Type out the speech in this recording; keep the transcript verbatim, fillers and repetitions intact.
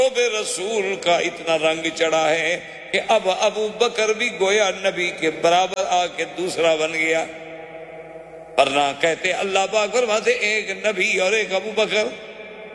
रसूल का इतना रंग चढ़ा है कि अब अबू बकर भी गोया नबी के बराबर आके दूसरा बन गया। वरना कहते अल्लाह पाक फरमाते एक नबी और एक अबू बकर।